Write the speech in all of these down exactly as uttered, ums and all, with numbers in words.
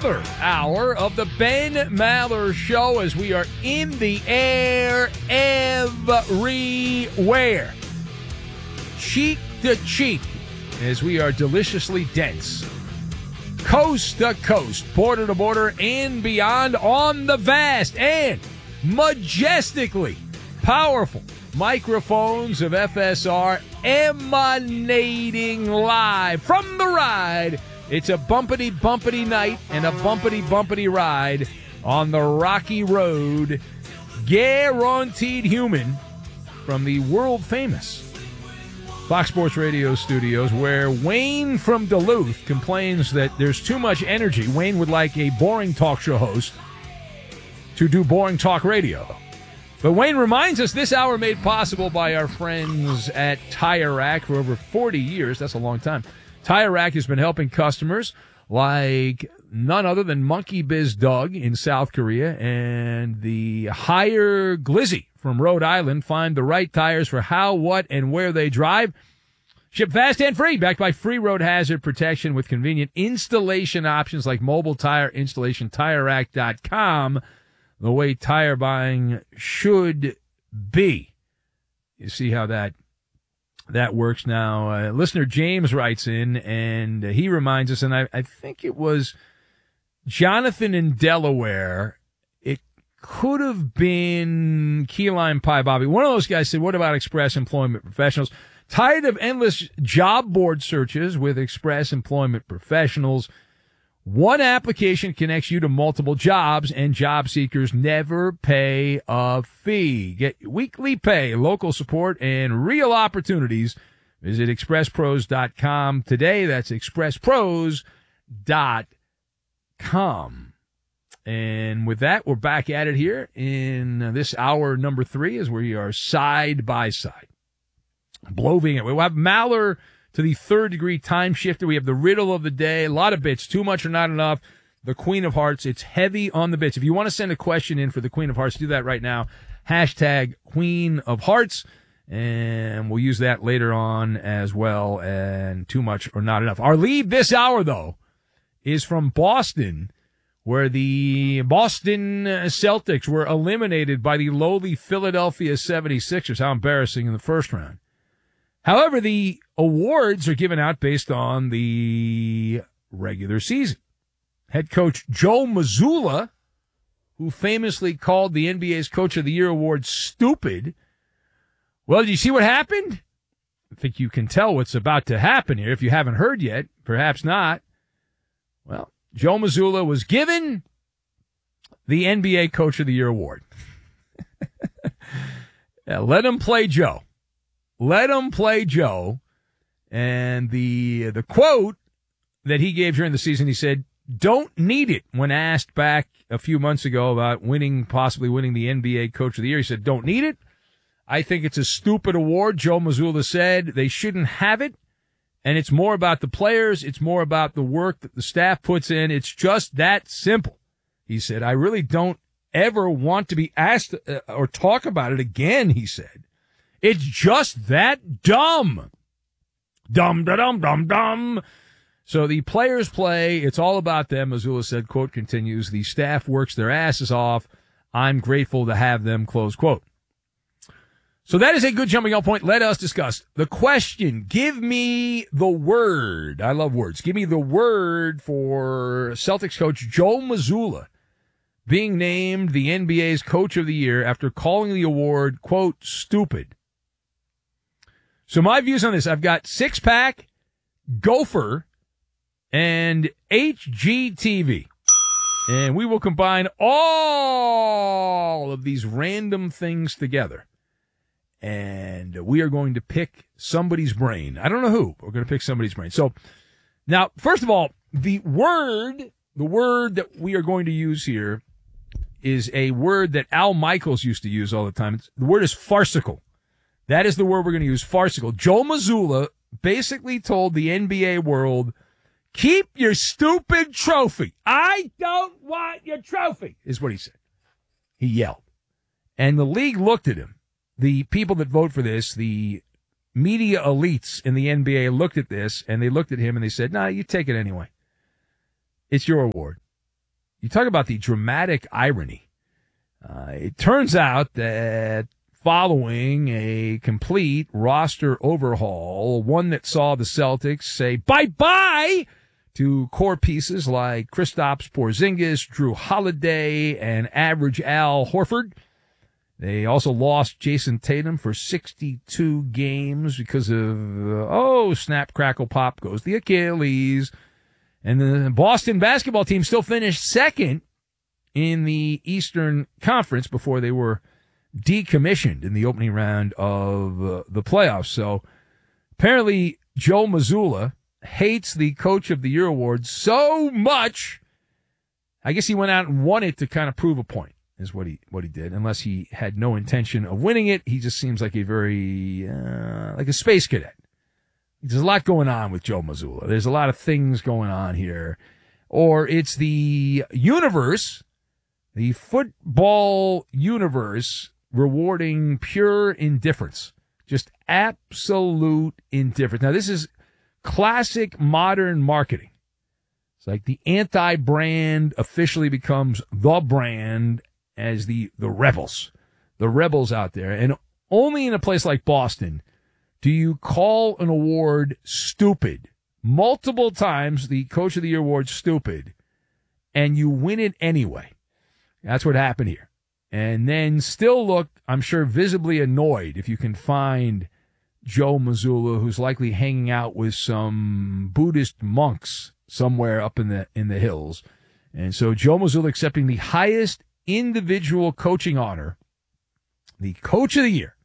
another hour of the Ben Maller Show as we are in the air everywhere. Cheek to cheek as we are deliciously dense. Coast to coast, border to border, and beyond on the vast and majestically powerful microphones of F S R emanating live from the ride. It's a bumpity bumpity night and a bumpity bumpity ride on the rocky road. Guaranteed human from the world famous Fox Sports Radio studios, where Wayne from Duluth complains that there's too much energy. Wayne would like a boring talk show host to do boring talk radio. But Wayne reminds us this hour made possible by our friends at Tire Rack for over forty years. That's a long time. Tire Rack has been helping customers like none other than Monkey Biz Doug in South Korea and the Higher Glizzy from Rhode Island find the right tires for how, what, and where they drive. Ship fast and free, backed by free road hazard protection with convenient installation options like mobile tire installation, tire rack dot com. The way tire buying should be. You see how that that works now. Uh, listener James writes in, and uh, he reminds us, and I, I think it was Jonathan in Delaware. It could have been Key Lime Pie Bobby. One of those guys said, what about Express Employment Professionals? Tired of endless job board searches with Express Employment Professionals? One application connects you to multiple jobs, and job seekers never pay a fee. Get weekly pay, local support, and real opportunities. Visit express pros dot com today. That's express pros dot com. And with that, we're back at it here in this hour number three as we are side by side. Bloving it. We'll have Maller to the third degree time shifter. We have the riddle of the day. A lot of bits. Too much or not enough. The Queen of Hearts. It's heavy on the bits. If you want to send a question in for the Queen of Hearts, do that right now. Hashtag Queen of Hearts. And we'll use that later on as well. And too much or not enough. Our lead this hour, though, is from Boston, where the Boston Celtics were eliminated by the lowly Philadelphia seventy-sixers. How embarrassing in the first round. However, the awards are given out based on the regular season. Head coach Joe Mazzulla, who famously called the N B A's Coach of the Year award stupid. Well, did you see what happened? I think you can tell what's about to happen here if you haven't heard yet. Perhaps not. Well, Joe Mazzulla was given the N B A Coach of the Year award. Yeah, let him play Joe. Let him play Joe. And the the quote that he gave during the season, he said, don't need it, when asked back a few months ago about winning, possibly winning the N B A Coach of the Year. He said, don't need it. I think it's a stupid award. Joe Mazzulla said they shouldn't have it. And it's more about the players. It's more about the work that the staff puts in. It's just that simple. He said, I really don't ever want to be asked uh, or talk about it again, he said. It's just that dumb. Dumb, da, dum, dum, dum. So the players play. It's all about them. Mazzulla said, quote, continues, the staff works their asses off. I'm grateful to have them, close quote. So that is a good jumping off point. Let us discuss the question. Give me the word. I love words. Give me the word for Celtics coach Joe Mazzulla being named the N B A's Coach of the Year after calling the award, quote, stupid. So my views on this, I've got Six Pack, Gopher, and H G T V. And we will combine all of these random things together. And we are going to pick somebody's brain. I don't know who. We're going to pick somebody's brain. So now, first of all, the word, the word that we are going to use here is a word that Al Michaels used to use all the time. It's, the word is farcical. That is the word we're going to use, farcical. Joe Mazzulla basically told the N B A world, keep your stupid trophy. I don't want your trophy, is what he said. He yelled. And the league looked at him. The people that vote for this, the media elites in the N B A looked at this, and they looked at him and they said, nah, you take it anyway. It's your award. you talk about the dramatic irony. Uh, it turns out that following a complete roster overhaul, one that saw the Celtics say bye-bye to core pieces like Kristaps Porzingis, Drew Holiday, and average Al Horford. They also lost Jason Tatum for sixty-two games because of, uh, oh, snap, crackle, pop goes the Achilles. And the Boston basketball team still finished second in the Eastern Conference before they were decommissioned in the opening round of uh, the playoffs. So apparently Joe Mazzulla hates the Coach of the Year award so much, I guess he went out and won it to kind of prove a point, is what he what he did. Unless he had no intention of winning it, he just seems like a very, uh, like a space cadet. There's a lot going on with Joe Mazzulla. There's a lot of things going on here. Or it's the universe, the football universe, rewarding pure indifference. Just absolute indifference. Now, this is classic modern marketing. It's like the anti-brand officially becomes the brand as the, the rebels. The rebels out there. And only in a place like Boston do you call an award stupid. Multiple times the Coach of the Year award stupid, and you win it anyway. That's what happened here. And then still look, I'm sure, visibly annoyed if you can find Joe Mazzulla, who's likely hanging out with some Buddhist monks somewhere up in the in the hills. And so Joe Mazzulla accepting the highest individual coaching honor, the Coach of the Year.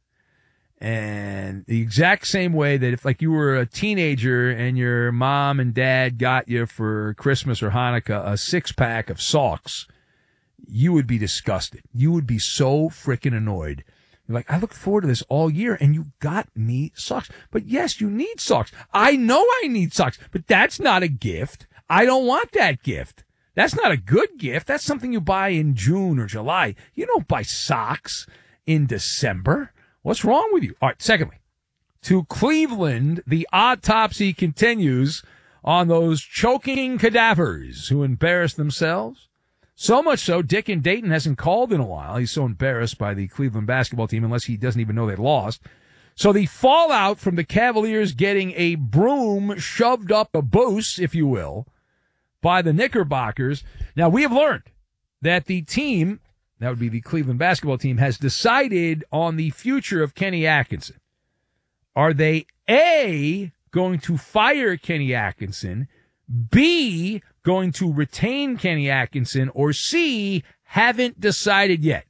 And the exact same way that if, like, you were a teenager and your mom and dad got you for Christmas or Hanukkah a six-pack of socks, you would be disgusted. You would be so freaking annoyed. You're like, I looked forward to this all year, and you got me socks. But yes, you need socks. I know I need socks, but that's not a gift. I don't want that gift. That's not a good gift. That's something you buy in June or July. You don't buy socks in December. What's wrong with you? All right, secondly, to Cleveland, the autopsy continues on those choking cadavers who embarrassed themselves. So much so, Dick in Dayton hasn't called in a while. He's so embarrassed by the Cleveland basketball team, unless he doesn't even know they lost. So the fallout from the Cavaliers getting a broom shoved up a boost, if you will, by the Knickerbockers. Now, we have learned that the team, that would be the Cleveland basketball team, has decided on the future of Kenny Atkinson. Are they, A, going to fire Kenny Atkinson, B, going to retain Kenny Atkinson, or C, haven't decided yet?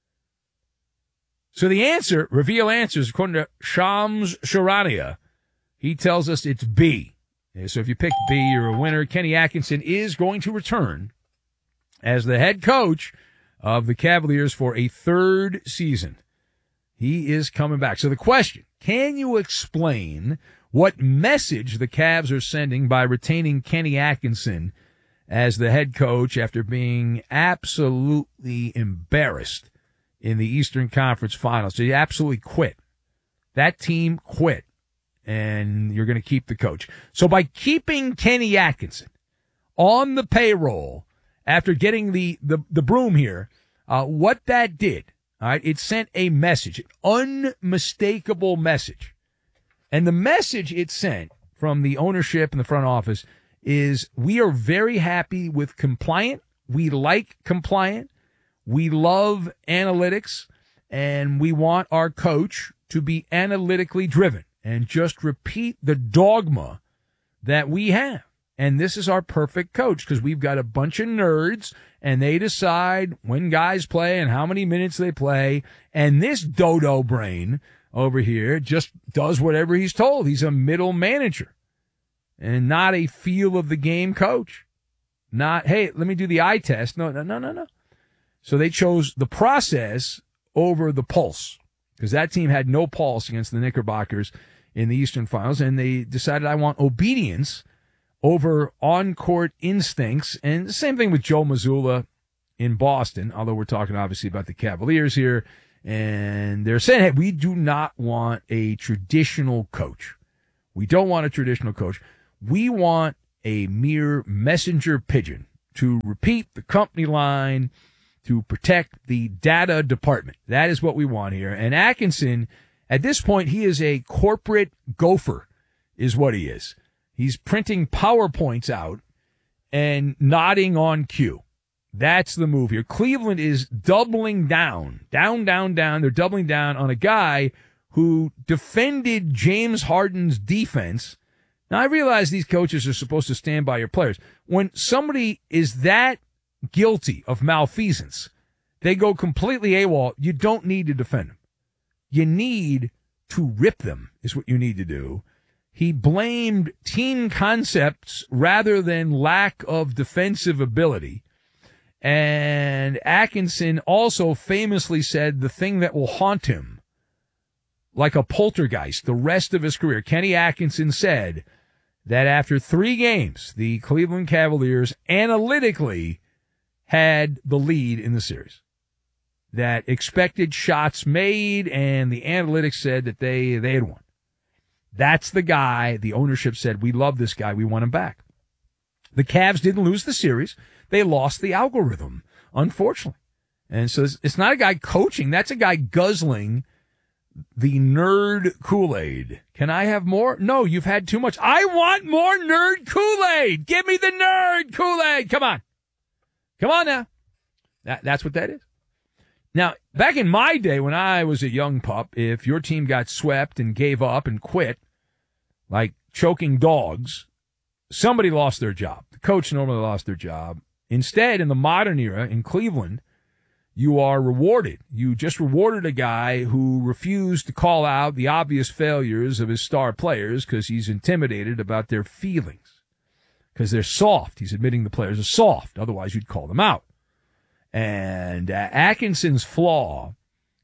So the answer, reveal answers, according to Shams Charania, he tells us it's B. So if you pick B, you're a winner. Kenny Atkinson is going to return as the head coach of the Cavaliers for a third season. He is coming back. So the question, can you explain what message the Cavs are sending by retaining Kenny Atkinson as the head coach after being absolutely embarrassed in the Eastern Conference Finals? So you absolutely quit. That team quit, and you're going to keep the coach. So by keeping Kenny Atkinson on the payroll after getting the, the, the broom here, uh, what that did, all right, it sent a message, an unmistakable message. And the message it sent from the ownership and the front office is, we are very happy with compliant. We like compliant. We love analytics, and we want our coach to be analytically driven and just repeat the dogma that we have. And this is our perfect coach, because we've got a bunch of nerds, and they decide when guys play and how many minutes they play. And this dodo brain over here just does whatever he's told. He's a middle manager and not a feel of the game coach. Not, hey, let me do the eye test. No, no, no, no, no. So they chose the process over the pulse, because that team had no pulse against the Knickerbockers in the Eastern Finals, and they decided, I want obedience over on-court instincts. And the same thing with Joe Mazzulla in Boston, although we're talking obviously about the Cavaliers here. And they're saying, hey, we do not want a traditional coach. We don't want a traditional coach. We want a mere messenger pigeon to repeat the company line, to protect the data department. That is what we want here. And Atkinson, at this point, he is a corporate gopher, is what he is. He's printing PowerPoints out and nodding on cue. That's the move here. Cleveland is doubling down, down, down, down. They're doubling down on a guy who defended James Harden's defense. Now, I realize these coaches are supposed to stand by your players. When somebody is that guilty of malfeasance, they go completely AWOL. You don't need to defend them. You need to rip them, is what you need to do. He blamed team concepts rather than lack of defensive ability. And Atkinson also famously said the thing that will haunt him like a poltergeist the rest of his career. Kenny Atkinson said that after three games, the Cleveland Cavaliers analytically had the lead in the series. That expected shots made, and the analytics said that they, they had won. That's the guy the ownership said, we love this guy, we want him back. The Cavs didn't lose the series. They lost the algorithm, unfortunately. And so it's, it's not a guy coaching. That's a guy guzzling the nerd Kool-Aid. Can I have more? No, you've had too much. I want more nerd Kool-Aid. Give me the nerd Kool-Aid. Come on. Come on now. That, that's what that is. Now, back in my day when I was a young pup, if your team got swept and gave up and quit, like choking dogs, somebody lost their job. The coach normally lost their job. Instead, in the modern era, in Cleveland, you are rewarded. You just rewarded a guy who refused to call out the obvious failures of his star players because he's intimidated about their feelings. Because they're soft. He's admitting the players are soft. Otherwise, you'd call them out. And uh, Atkinson's flaw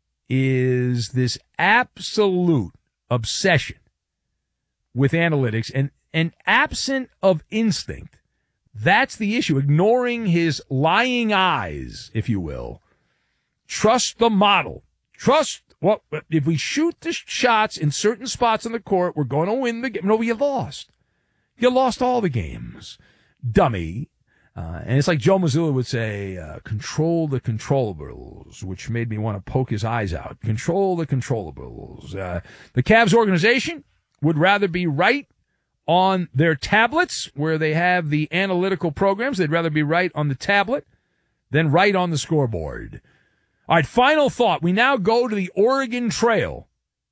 is this absolute obsession with analytics and, and absent of instinct. That's the issue. Ignoring his lying eyes, if you will. Trust the model. Trust what, if we shoot the shots in certain spots on the court, we're going to win the game. No, you lost. You lost all the games. Dummy. Uh, and it's like Joe Mazzulla would say, uh, control the controllables, which made me want to poke his eyes out. Control the controllables. Uh, the Cavs organization would rather be right on their tablets where they have the analytical programs. They'd rather be right on the tablet than right on the scoreboard. All right, final thought. We now go to the Oregon Trail,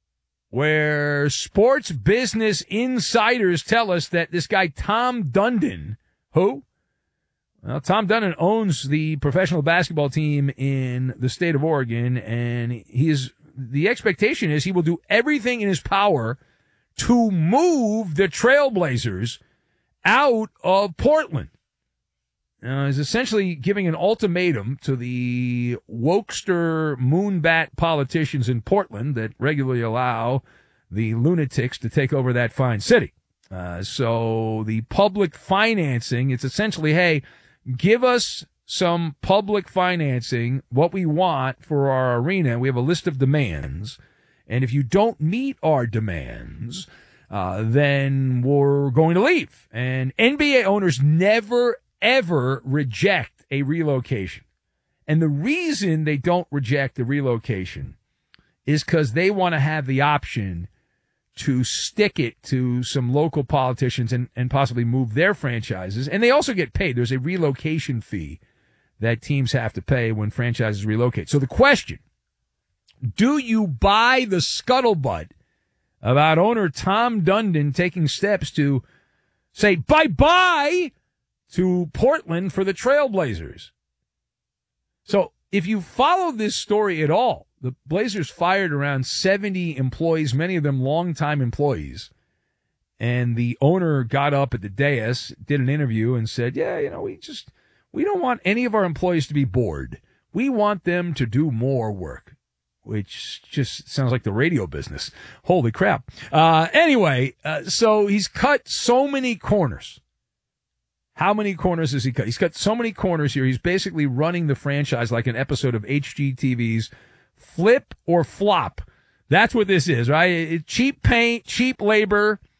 where sports business insiders tell us that this guy Tom Dundon, who? Well, Tom Dundon owns the professional basketball team in the state of Oregon, and he is, the expectation is he will do everything in his power to move the Trailblazers out of Portland. Uh, he's essentially giving an ultimatum to the wokester moonbat politicians in Portland that regularly allow the lunatics to take over that fine city. Uh, so the public financing, it's essentially, hey, give us some public financing, what we want for our arena. We have a list of demands. And if you don't meet our demands, uh, then we're going to leave. And N B A owners never, ever reject a relocation. And the reason they don't reject the relocation is because they want to have the option to stick it to some local politicians and, and possibly move their franchises. And they also get paid. There's a relocation fee that teams have to pay when franchises relocate. So the question, do you buy the scuttlebutt about owner Tom Dundon taking steps to say bye-bye to Portland for the Trailblazers? So if you follow this story at all, the Blazers fired around seventy employees, many of them longtime employees. And the owner got up at the dais, did an interview, and said, yeah, you know, we just, we don't want any of our employees to be bored. We want them to do more work, which just sounds like the radio business. Holy crap. Uh, anyway, uh, so he's cut so many corners. How many corners has he cut? He's cut so many corners here. He's basically running the franchise like an episode of H G T V's Flip or Flop. That's what this is, right? It, cheap paint, cheap labor,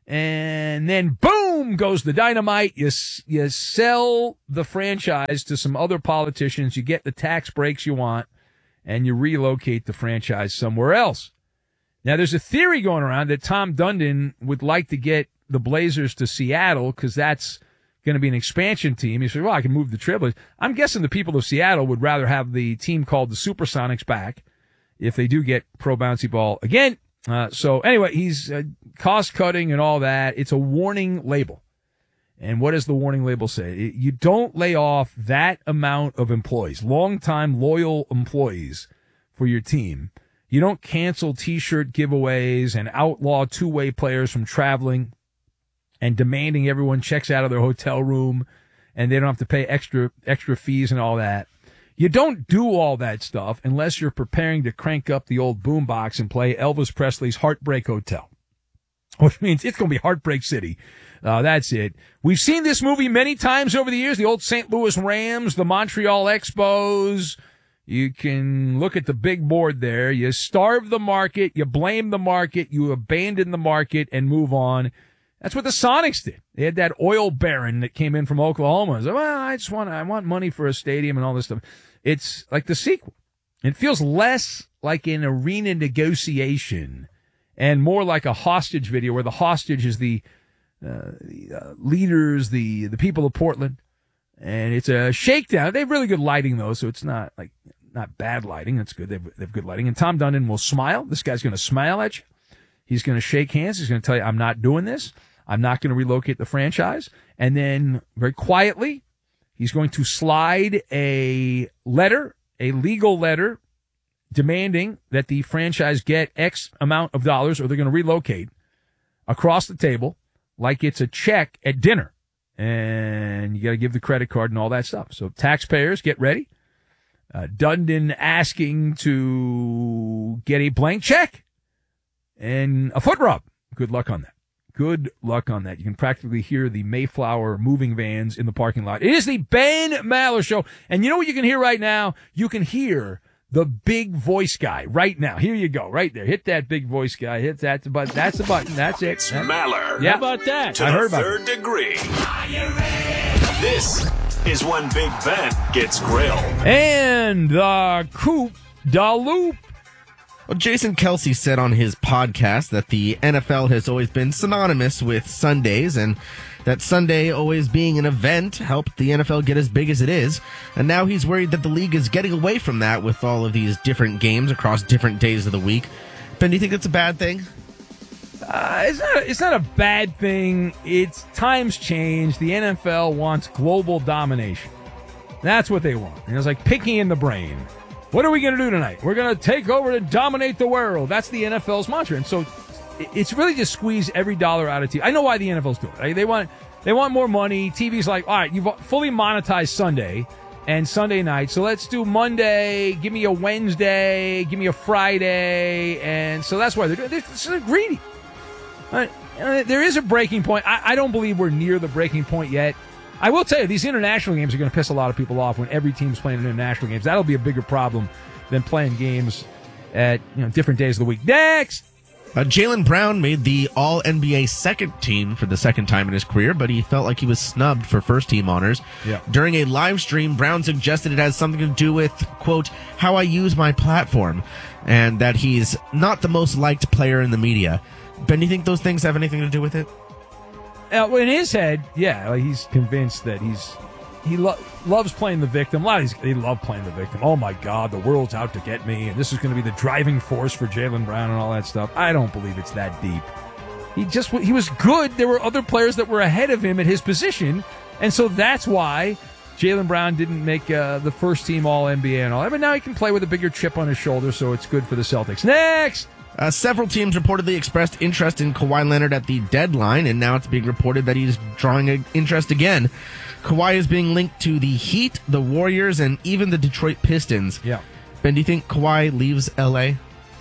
and then boom goes the dynamite. You, you sell the franchise to some other politicians. You get the tax breaks you want, and you relocate the franchise somewhere else. Now, there's a theory going around that Tom Dundon would like to get the Blazers to Seattle because that's going to be an expansion team. He said, well, I can move the Trailblazers. I'm guessing the people of Seattle would rather have the team called the Supersonics back if they do get pro bouncy ball again. Uh, so anyway, he's uh, cost cutting and all that. It's a warning label. And what does the warning label say? It, you don't lay off that amount of employees, longtime loyal employees for your team. You don't cancel T-shirt giveaways and outlaw two-way players from traveling and demanding everyone checks out of their hotel room and they don't have to pay extra extra fees and all that. You don't do all that stuff unless you're preparing to crank up the old boombox and play Elvis Presley's Heartbreak Hotel, which means it's going to be Heartbreak City. Uh, that's it. We've seen this movie many times over the years, the old Saint Louis Rams, the Montreal Expos. You can look at the big board there. You starve the market, you blame the market, you abandon the market and move on. That's what the Sonics did. They had that oil baron that came in from Oklahoma. So, well, I just want, I want money for a stadium and all this stuff. It's like the sequel. It feels less like an arena negotiation and more like a hostage video where the hostage is the, uh, the uh, leaders, the, the people of Portland. And it's a shakedown. They have really good lighting, though, so it's not like, not bad lighting. That's good. They have, they have good lighting. And Tom Dundon will smile. This guy's going to smile at you. He's going to shake hands. He's going to tell you, I'm not doing this. I'm not going to relocate the franchise. And then very quietly, he's going to slide a letter, a legal letter, demanding that the franchise get X amount of dollars or they're going to relocate across the table like it's a check at dinner. And you got to give the credit card and all that stuff. So taxpayers, get ready. Uh, Dundon asking to get a blank check and a foot rub. Good luck on that. Good luck on that. You can practically hear the Mayflower moving vans in the parking lot. It is the Ben Maller Show. And you know what you can hear right now? You can hear the big voice guy right now. Here you go, right there. Hit that big voice guy. Hit that button. That's the button. That's it. It's That's, Maller. Yeah. How about that? To I the heard about third it. degree. This is when Big Ben gets grilled. And the Coop da Loop. Well, Jason Kelce said on his podcast that the N F L has always been synonymous with Sundays and that Sunday always being an event helped the N F L get as big as it is. And now he's worried that the league is getting away from that with all of these different games across different days of the week. Ben, do you think that's a bad thing? Uh, it's not. It's not a bad thing. It's times change. The N F L wants global domination. That's what they want. And it's like picking in the brain. What are we going to do tonight? We're going to take over and dominate the world. That's the N F L's mantra. And so it's really just squeeze every dollar out of T V. I know why the N F L's doing it. They want they want more money. T V's like, all right, you've fully monetized Sunday and Sunday night, so let's do Monday. Give me a Wednesday. Give me a Friday. And so that's why they're doing it. They're, they're greedy. Uh, there is a breaking point. I, I don't believe we're near the breaking point yet. I will tell you, these international games are going to piss a lot of people off when every team's playing international games. That'll be a bigger problem than playing games at you know different days of the week. Next! Uh, Jaylen Brown made the All N B A second team for the second time in his career, but he felt like he was snubbed for first team honors. Yeah. During a live stream, Brown suggested it has something to do with, quote, how I use my platform, and that he's not the most liked player in the media. Ben, do you think those things have anything to do with it? Uh, in his head, yeah, like he's convinced that he's he lo- loves playing the victim. A lot of these, they love playing the victim. Oh my God, the world's out to get me, and this is going to be the driving force for Jaylen Brown and all that stuff. I don't believe it's that deep. He just he was good. There were other players that were ahead of him at his position, and so that's why Jaylen Brown didn't make uh, the first team All N B A and all that. But now he can play with a bigger chip on his shoulder, so it's good for the Celtics. Next. Uh, several teams reportedly expressed interest in Kawhi Leonard at the deadline, and now it's being reported that he's drawing a, interest again. Kawhi is being linked to the Heat, the Warriors, and even the Detroit Pistons. Yeah. Ben, do you think Kawhi leaves L A?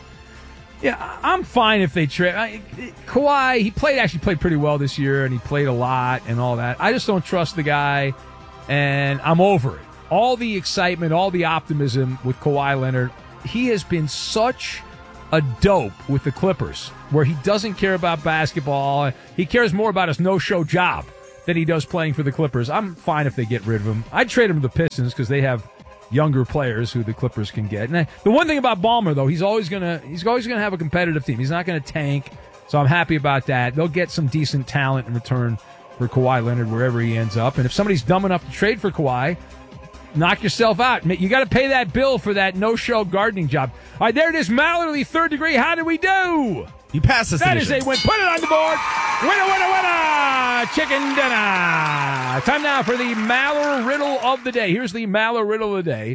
Yeah, I'm fine if they trade. Kawhi, he played actually played pretty well this year, and he played a lot and all that. I just don't trust the guy, and I'm over it. All the excitement, all the optimism with Kawhi Leonard, he has been such a dope with the Clippers, where he doesn't care about basketball. He cares more about his no-show job than he does playing for the Clippers. I'm fine if they get rid of him. I'd trade him to the Pistons because they have younger players who the Clippers can get. And I, the one thing about Ballmer, though, he's always gonna he's always gonna have a competitive team. He's not gonna tank, so I'm happy about that. They'll get some decent talent in return for Kawhi Leonard wherever he ends up. And if somebody's dumb enough to trade for Kawhi, knock yourself out. You got to pay that bill for that no-show gardening job. All right, there it is. Mallory, third degree. How did we do? You passed this That edition. is a win. Put it on the board. Winner, winner, winner. Chicken dinner. Time now for the Maller Riddle of the day. Here's the Maller Riddle of the day.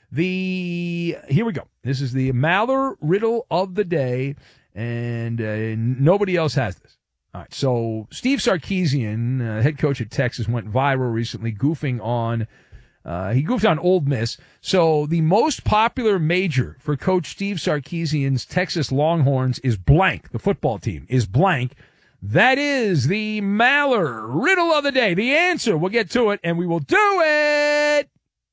The Here we go. This is the Maller Riddle of the day, and uh, nobody else has this. All right, so Steve Sarkisian, uh, head coach at Texas, went viral recently, goofing on Uh, he goofed on Ole Miss. So the most popular major for Coach Steve Sarkisian's Texas Longhorns is blank. The football team is blank. That is the Maller Riddle of the day. The answer, we'll get to it, and we will do it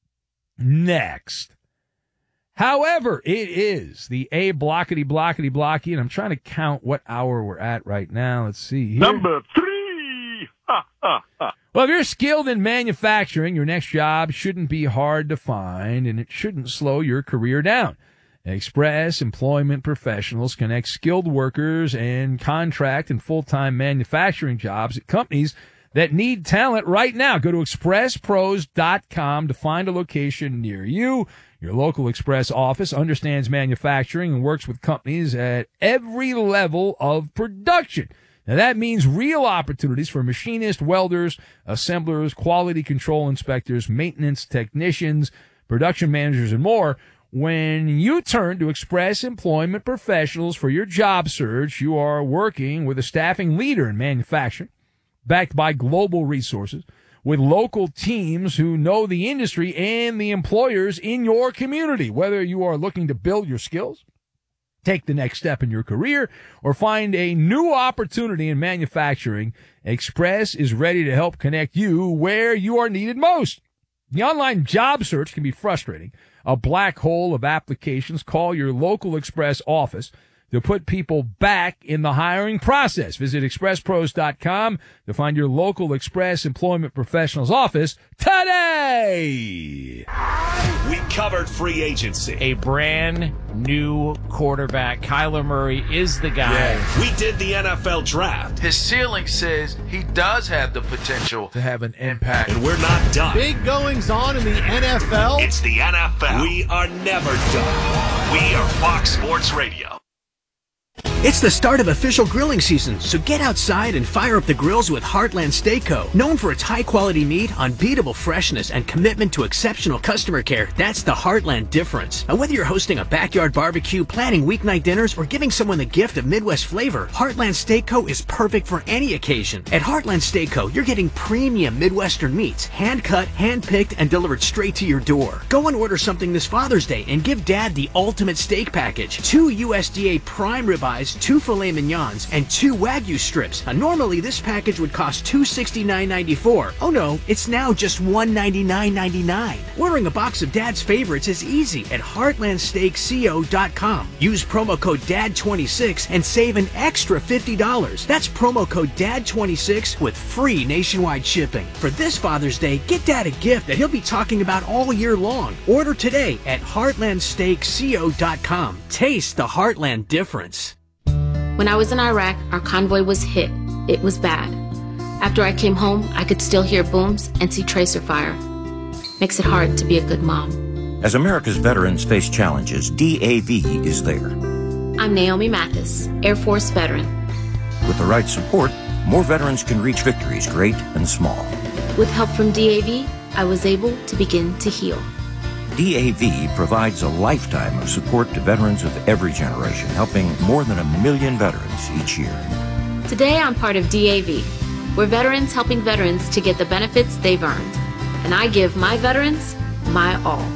next. However, it is the A blockety blockety blocky, and I'm trying to count what hour we're at right now. Let's see here. Number three. Ha, ha, ha. Well, if you're skilled in manufacturing, your next job shouldn't be hard to find, and it shouldn't slow your career down. Express Employment Professionals connect skilled workers and contract and full-time manufacturing jobs at companies that need talent right now. Go to express pros dot com to find a location near you. Your local Express office understands manufacturing and works with companies at every level of production. Now, that means real opportunities for machinists, welders, assemblers, quality control inspectors, maintenance technicians, production managers, and more. When you turn to Express Employment Professionals for your job search, you are working with a staffing leader in manufacturing, backed by global resources, with local teams who know the industry and the employers in your community. Whether you are looking to build your skills, take the next step in your career, or find a new opportunity in manufacturing, Express is ready to help connect you where you are needed most. The online job search can be frustrating, a black hole of applications. Call your local Express office to put people back in the hiring process. Visit express pros dot com to find your local Express Employment Professionals office today. We covered free agency. A brand new quarterback. Kyler Murray is the guy. We did the N F L draft. His ceiling says he does have the potential to have an impact. And we're not done. Big goings on in the N F L. It's the N F L. We are never done. We are Fox Sports Radio. It's the start of official grilling season, so get outside and fire up the grills with Heartland Steak Co. Known for its high-quality meat, unbeatable freshness, and commitment to exceptional customer care, that's the Heartland difference. And whether you're hosting a backyard barbecue, planning weeknight dinners, or giving someone the gift of Midwest flavor, Heartland Steak Co. is perfect for any occasion. At Heartland Steak Co., you're getting premium Midwestern meats, hand-cut, hand-picked, and delivered straight to your door. Go and order something this Father's Day and give Dad the ultimate steak package. Two U S D A prime ribeyes, two filet mignons, and two Wagyu strips. Now, normally this package would cost two hundred sixty-nine ninety-four. Oh no, it's now just one hundred ninety-nine ninety-nine. Ordering a box of Dad's favorites is easy at heartland steak co dot com. Use promo code D A D twenty-six and save an extra fifty dollars. That's promo code D A D twenty-six with free nationwide shipping. For this Father's Day, get Dad a gift that he'll be talking about all year long. Order today at heartland steak co dot com. Taste the Heartland difference. When I was in Iraq, our convoy was hit. It was bad. After I came home, I could still hear booms and see tracer fire. Makes it hard to be a good mom. As America's veterans face challenges, D A V is there. I'm Naomi Mathis, Air Force veteran. With the right support, more veterans can reach victories, great and small. With help from D A V, I was able to begin to heal. D A V provides a lifetime of support to veterans of every generation, helping more than a million veterans each year. Today, I'm part of D A V. We're veterans helping veterans to get the benefits they've earned. And I give my veterans my all.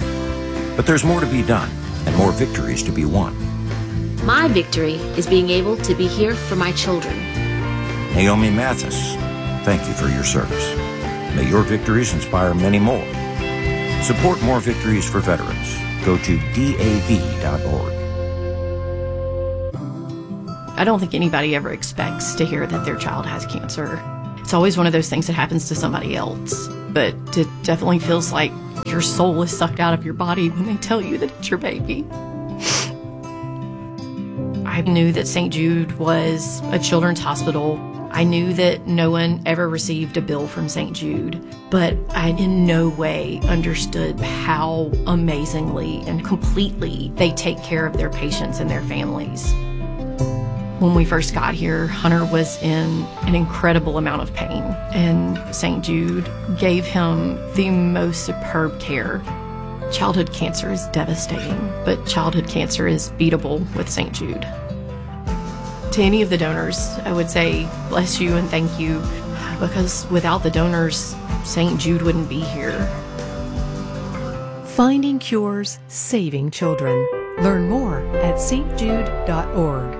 But there's more to be done and more victories to be won. My victory is being able to be here for my children. Naomi Mathis, thank you for your service. May your victories inspire many more. Support more victories for veterans. Go to D A V dot org. I don't think anybody ever expects to hear that their child has cancer. It's always one of those things that happens to somebody else. But it definitely feels like your soul is sucked out of your body when they tell you that it's your baby. I knew that Saint Jude was a children's hospital. I knew that no one ever received a bill from Saint Jude, but I in no way understood how amazingly and completely they take care of their patients and their families. When we first got here, Hunter was in an incredible amount of pain, and Saint Jude gave him the most superb care. Childhood cancer is devastating, but childhood cancer is beatable with Saint Jude. To any of the donors, I would say bless you and thank you, because without the donors, Saint Jude wouldn't be here. Finding cures, saving children. Learn more at s t jude dot org.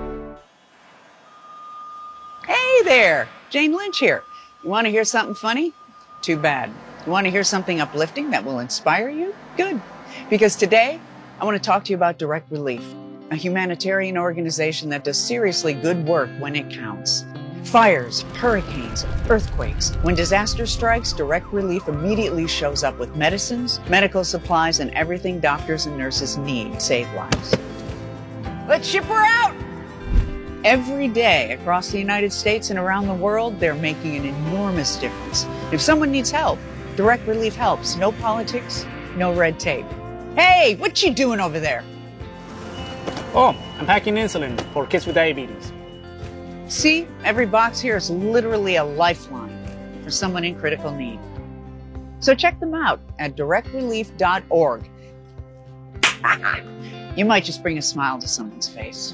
Hey there, Jane Lynch here. You want to hear something funny? Too bad. You want to hear something uplifting that will inspire you? Good. Because today, I want to talk to you about Direct Relief, a humanitarian organization that does seriously good work when it counts. Fires, hurricanes, earthquakes. When disaster strikes, Direct Relief immediately shows up with medicines, medical supplies, and everything doctors and nurses need to save lives. Let's ship her out! Every day across the United States and around the world, they're making an enormous difference. If someone needs help, Direct Relief helps. No politics, no red tape. Hey, what you doing over there? Oh, I'm packing insulin for kids with diabetes. See, every box here is literally a lifeline for someone in critical need. So check them out at direct relief dot org. You might just bring a smile to someone's face.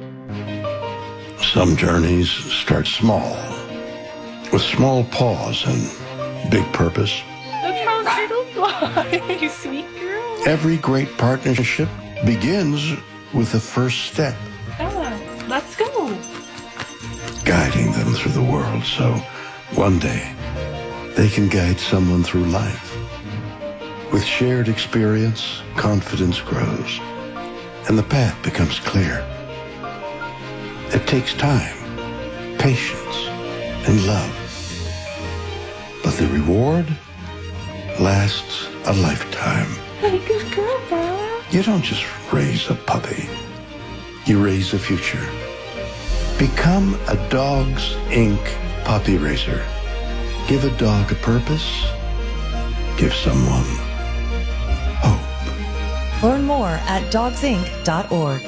Some journeys start small, with small pause and big purpose. Look how little fly, you sweet girl. Every great partnership begins with the first step. Oh, let's go. Guiding them through the world so one day they can guide someone through life. With shared experience, confidence grows, and the path becomes clear. It takes time, patience, and love. But the reward lasts a lifetime. Hey, good girl, Bella. You don't just raise a puppy. You raise a future. Become a Dogs Incorporated puppy raiser. Give a dog a purpose. Give someone hope. Learn more at dogs inc dot org.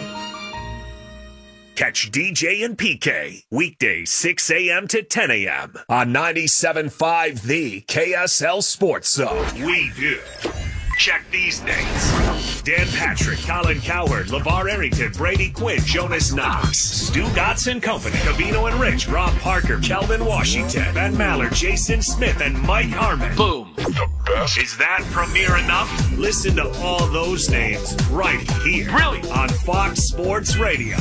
Catch D J and P K weekdays six a.m. to ten a.m. on ninety-seven point five The K S L Sports Zone. We do. Check these names. Dan Patrick, Colin Cowherd, LeVar Arrington, Brady Quinn, Jonas Knox, Stu Gotts and Company, Cavino and Rich, Rob Parker, Kelvin Washington, Ben Maller, Jason Smith, and Mike Harmon. Boom. The best. Is that premiere enough? Listen to all those names right here. Brilliant. On Fox Sports Radio.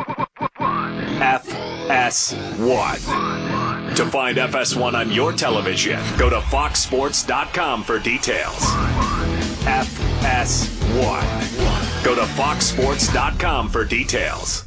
F S one. To find F S one on your television, go to fox sports dot com for details. F S one. Go to fox sports dot com for details.